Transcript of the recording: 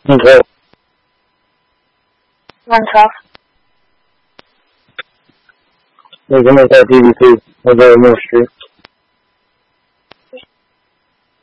Okay. 112. There's a make that DVP. We'll go to Mill Street.